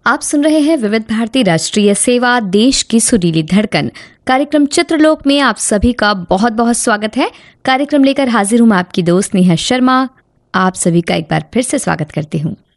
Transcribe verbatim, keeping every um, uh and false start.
आप सुन रहे हैं विविध भारती राष्ट्रीय सेवा, देश की सुरीली धड़कन। कार्यक्रम चित्रलोक में आप सभी का बहुत बहुत स्वागत है। कार्यक्रम लेकर हाजिर हूँ मैं आपकी दोस्त नेहा शर्मा। आप सभी का एक बार फिर से स्वागत करती हूँ।